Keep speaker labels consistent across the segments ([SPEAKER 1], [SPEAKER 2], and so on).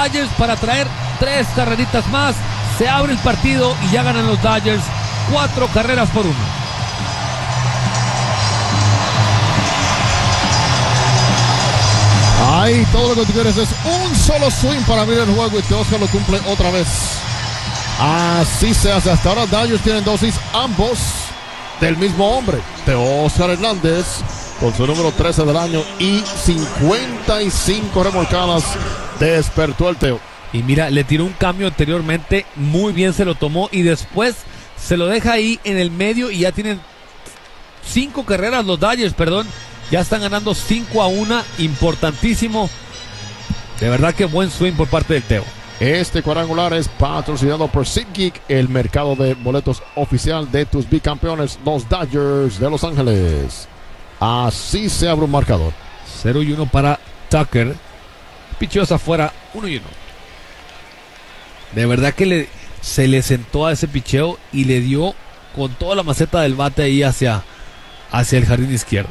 [SPEAKER 1] Dodgers para traer 3 carreritas más. Se abre el partido y ya ganan los Dodgers 4 carreras por 1.
[SPEAKER 2] Ahí todo lo que tú quieres es un solo swing para abrir el juego y Teoscar lo cumple otra vez. Así se hace. Hasta ahora Dodgers tienen 2 hits, ambos del mismo hombre, Teoscar Hernández, con su número 13 del año y 55 remolcadas. Despertó el Teo.
[SPEAKER 1] Y mira, le tiró un cambio anteriormente, muy bien se lo tomó y después se lo deja ahí en el medio y ya tienen 5 carreras los Dodgers, ya están ganando 5-1, importantísimo. De verdad que buen swing por parte del Teo.
[SPEAKER 2] Este cuadrangular es patrocinado por SeatGeek, el mercado de boletos oficial de tus bicampeones, los Dodgers de Los Ángeles. Así se abre un marcador.
[SPEAKER 1] 0-1 para Tucker. Picheos afuera, 1-1. De verdad que se le sentó a ese picheo y le dio con toda la maceta del bate ahí hacia el jardín izquierdo.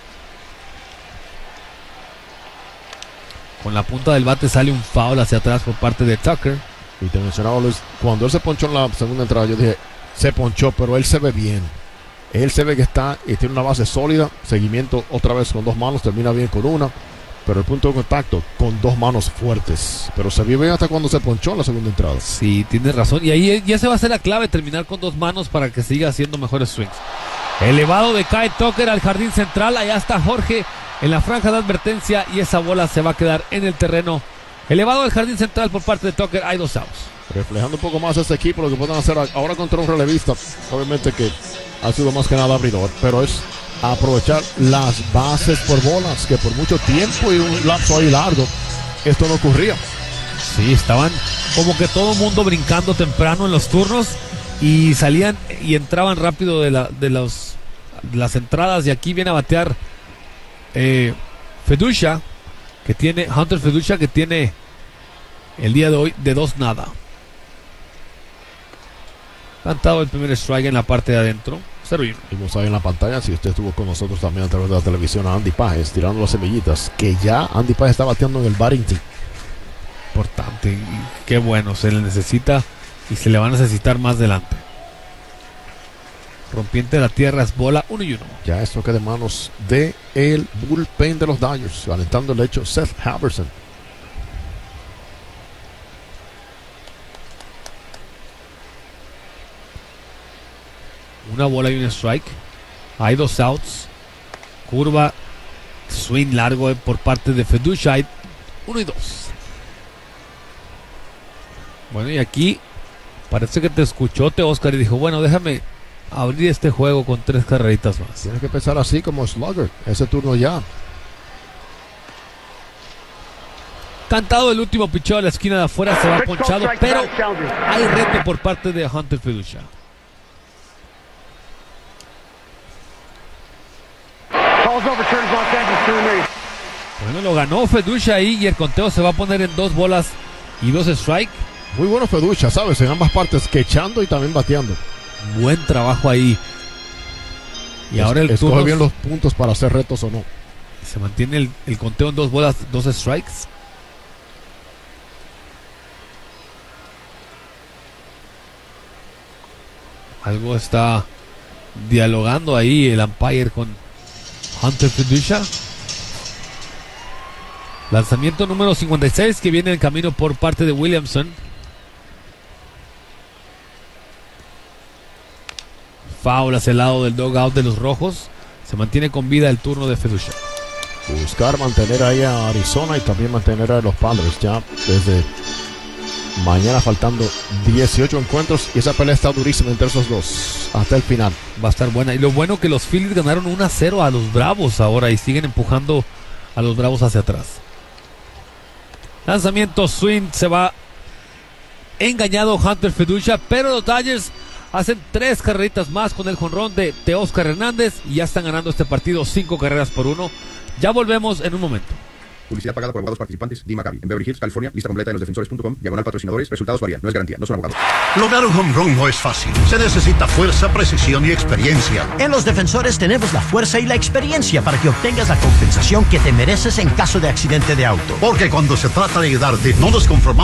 [SPEAKER 1] Con la punta del bate sale un foul hacia atrás por parte de Tucker.
[SPEAKER 2] Y te mencionaba, Luis, cuando él se ponchó en la segunda entrada, yo dije, se ponchó, pero él se ve bien. Él se ve que está y tiene una base sólida. Seguimiento otra vez con 2 manos, termina bien con una. Pero el punto de contacto con 2 manos fuertes. Pero se vio bien hasta cuando se ponchó en la segunda entrada.
[SPEAKER 1] Sí, tienes razón. Y ahí ya se va a hacer la clave, terminar con 2 manos para que siga haciendo mejores swings. Elevado de Kyle Tucker al jardín central. Allá está Jorge en la franja de advertencia y esa bola se va a quedar en el terreno. Elevado al jardín central por parte de Tucker. Hay 2 outs.
[SPEAKER 2] Reflejando un poco más a este equipo, lo que pueden hacer ahora contra un relevista. Obviamente que ha sido más que nada abridor, pero es aprovechar las bases por bolas, que por mucho tiempo y un lapso ahí largo esto no ocurría.
[SPEAKER 1] Sí, estaban como que todo el mundo brincando temprano en los turnos y salían y entraban rápido de las entradas. Y aquí viene a batear Feducha, que tiene Hunter Feducha, que tiene el día de hoy de 2-0. Cantado el primer strike en la parte de adentro. 0-1.
[SPEAKER 2] Vimos ahí en la pantalla, si usted estuvo con nosotros también a través de la televisión, a Andy Páez tirando las semillitas, que ya Andy Páez está bateando en el batting team.
[SPEAKER 1] Importante, y qué bueno, se le necesita y se le va a necesitar más adelante. Rompiente de la tierra, es bola, 1-1.
[SPEAKER 2] Ya esto queda en manos de el bullpen de los Dodgers, alentando el hecho Seth Halverson.
[SPEAKER 1] Una bola y un strike. Hay 2 outs. Curva, swing largo por parte de Feducha. 1-2. Bueno, y aquí parece que te escuchó Teoscar y dijo, bueno, déjame abrir este juego con 3 carreritas más.
[SPEAKER 2] Tienes que pensar así como slugger, ese turno ya.
[SPEAKER 1] Cantado el último picheo a la esquina de afuera, se va ponchado, pero hay reto por parte de Hunter Feducha. Bueno, lo ganó Feducha ahí y el conteo se va a poner en 2 bolas y 2 strike.
[SPEAKER 2] Muy bueno Feducha, ¿sabes? En ambas partes, quechando y también bateando.
[SPEAKER 1] Buen trabajo ahí. Y ahora el turno
[SPEAKER 2] escoge bien los puntos para hacer retos o no.
[SPEAKER 1] Se mantiene el conteo en 2 bolas, 2 strikes. Algo está dialogando ahí el umpire con Hunter Feducha. Lanzamiento número 56 que viene en camino por parte de Williamson. Foul hacia el lado del dugout de los rojos. Se mantiene con vida el turno de Feducha.
[SPEAKER 2] Buscar mantener ahí a Arizona y también mantener a los Padres ya desde mañana, faltando 18 encuentros, y esa pelea está durísima entre esos dos hasta el final.
[SPEAKER 1] Va a estar buena. Y lo bueno que los Phillies ganaron 1-0 a los Bravos ahora y siguen empujando a los Bravos hacia atrás. Lanzamiento swing, se va engañado Hunter Feducha, pero los Dodgers hacen 3 carreritas más con el jonrón de Teoscar Hernández y ya están ganando este partido 5 carreras por 1. Ya volvemos en un momento.
[SPEAKER 3] Publicidad pagada por abogados participantes. Dee McCabe. En Beverly Hills, California. Lista completa en losdefensores.com. /patrocinadores. Resultados varían. No es garantía. No son abogados.
[SPEAKER 4] Lograr un home run no es fácil. Se necesita fuerza, precisión y experiencia.
[SPEAKER 5] En Los Defensores tenemos la fuerza y la experiencia para que obtengas la compensación que te mereces en caso de accidente de auto.
[SPEAKER 4] Porque cuando se trata de ayudarte, no nos conformamos